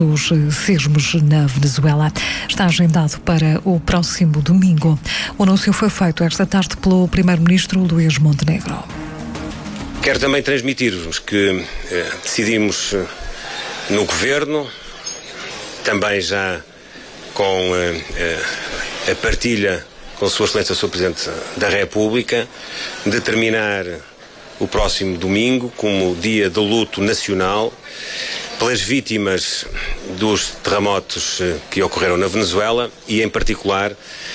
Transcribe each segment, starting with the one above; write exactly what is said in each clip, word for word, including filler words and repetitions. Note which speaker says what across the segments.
Speaker 1: Os sismos na Venezuela está agendado para o próximo domingo. O anúncio foi feito esta tarde pelo primeiro-ministro Luís Montenegro.
Speaker 2: Quero também transmitir-vos que eh, decidimos eh, no Governo, também já com eh, eh, a partilha com Sua Excelência, Senhor Presidente da República, determinar o próximo domingo como dia de luto nacional pelas vítimas dos terremotos que ocorreram na Venezuela e, em particular,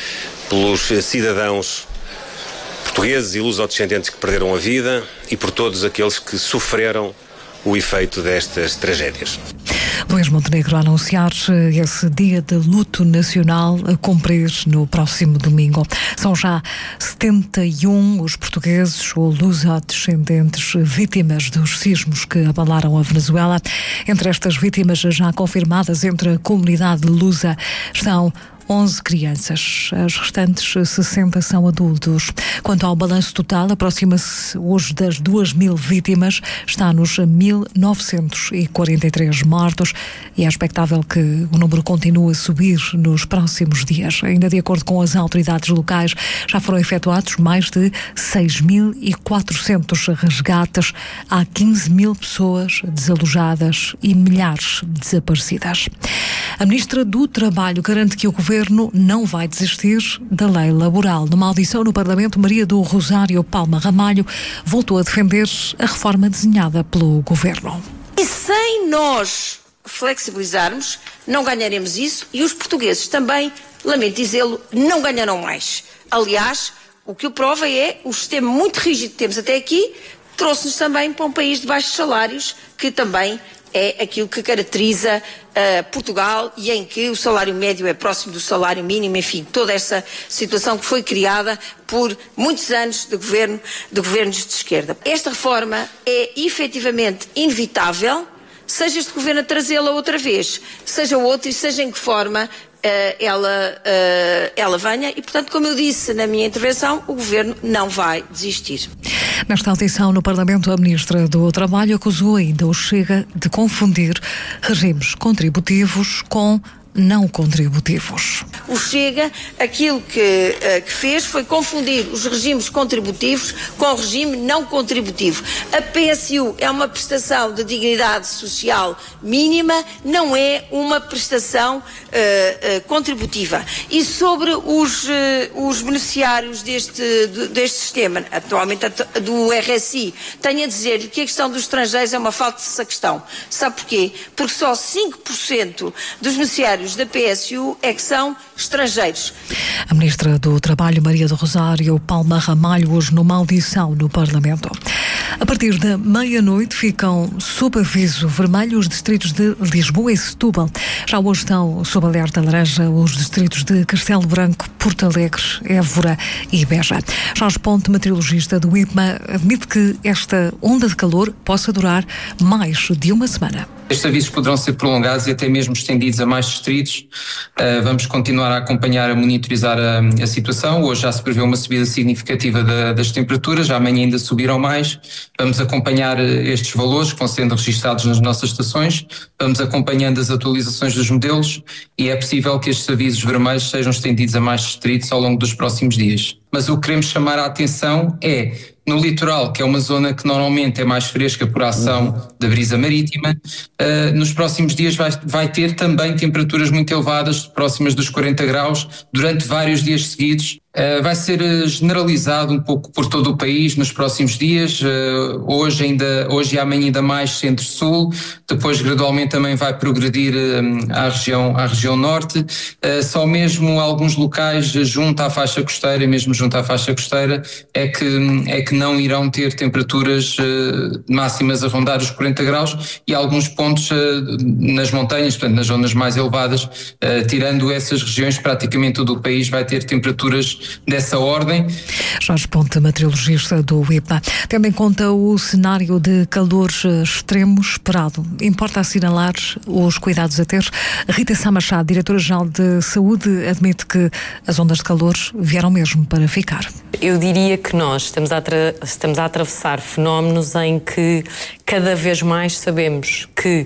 Speaker 2: pelos cidadãos portugueses e lusodescendentes que perderam a vida e por todos aqueles que sofreram o efeito destas tragédias.
Speaker 1: Luís Montenegro a anunciar esse dia de luto nacional a cumprir no próximo domingo. São já setenta e um os portugueses ou lusodescendentes vítimas dos sismos que abalaram a Venezuela. Entre estas vítimas já confirmadas entre a comunidade lusa estão onze crianças, as restantes sessenta são adultos. Quanto ao balanço total, aproxima-se hoje das duas mil vítimas, está nos mil novecentos e quarenta e três mortos e é expectável que o número continue a subir nos próximos dias. Ainda de acordo com as autoridades locais, já foram efetuados mais de seis mil e quatrocentos resgates, há quinze mil pessoas desalojadas e milhares desaparecidas. A Ministra do Trabalho garante que o Governo não vai desistir da lei laboral. Numa audição no Parlamento, Maria do Rosário Palma Ramalho voltou a defender a reforma desenhada pelo Governo.
Speaker 3: E sem nós flexibilizarmos, não ganharemos isso e os portugueses também, lamento dizê-lo, não ganharão mais. Aliás, o que o prova é o sistema muito rígido que temos até aqui, trouxe-nos também para um país de baixos salários, que também é aquilo que caracteriza uh, Portugal e em que o salário médio é próximo do salário mínimo, enfim, toda essa situação que foi criada por muitos anos de, governo, de governos de esquerda. Esta reforma é efetivamente inevitável, seja este governo a trazê-la outra vez, seja outro e seja em que forma uh, ela, uh, ela venha e, portanto, como eu disse na minha intervenção, o governo não vai desistir.
Speaker 1: Nesta audição no Parlamento, a Ministra do Trabalho acusou ainda o Chega de confundir regimes contributivos com não contributivos.
Speaker 3: O Chega, aquilo que, uh, que fez foi confundir os regimes contributivos com o regime não contributivo. A P S U é uma prestação de dignidade social mínima, não é uma prestação uh, uh, contributiva. E sobre os, uh, os beneficiários deste, de, deste sistema, atualmente do R S I, tenho a dizer-lhe que a questão dos estrangeiros é uma falsa questão. Sabe porquê? Porque só cinco por cento dos beneficiários da P S U é que são estrangeiros.
Speaker 1: A Ministra do Trabalho, Maria do Rosário Palma Ramalho, hoje numa audição no Parlamento. A partir da meia-noite ficam sob aviso vermelho os distritos de Lisboa e Setúbal. Já hoje estão sob alerta laranja os distritos de Castelo Branco, Porto Alegre, Évora e Beja. Jorge Ponte, meteorologista do I P M A, admite que esta onda de calor possa durar mais de uma semana.
Speaker 4: Estes avisos poderão ser prolongados e até mesmo estendidos a mais distritos. Uh, vamos continuar a acompanhar, a monitorizar a, a situação. Hoje já se prevê uma subida significativa da, das temperaturas, amanhã ainda subirão mais. Vamos acompanhar estes valores que vão sendo registados nas nossas estações, vamos acompanhando as atualizações dos modelos e é possível que estes avisos vermelhos sejam estendidos a mais distritos ao longo dos próximos dias. Mas o que queremos chamar a atenção é no litoral, que é uma zona que normalmente é mais fresca por ação da brisa marítima, uh, nos próximos dias vai, vai ter também temperaturas muito elevadas, próximas dos quarenta graus, durante vários dias seguidos. Uh, vai ser uh, generalizado um pouco por todo o país nos próximos dias, uh, hoje, ainda, hoje e amanhã ainda mais centro-sul, depois gradualmente também vai progredir uh, à, região, à região norte, uh, só mesmo alguns locais junto à faixa costeira, mesmo junto à faixa costeira, é que, é que não irão ter temperaturas uh, máximas a rondar os quarenta graus e alguns pontos uh, nas montanhas, portanto nas zonas mais elevadas, uh, tirando essas regiões, praticamente todo o país vai ter temperaturas dessa ordem.
Speaker 1: Jorge Ponte, meteorologista do I P M A. Tendo em conta o cenário de calor extremo esperado, importa assinalar os cuidados a ter. Rita Sá Machado, diretora-geral de Saúde, admite que as ondas de calor vieram mesmo para ficar.
Speaker 5: Eu diria que nós estamos a, atra- estamos a atravessar fenómenos em que cada vez mais sabemos que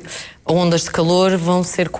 Speaker 5: ondas de calor vão ser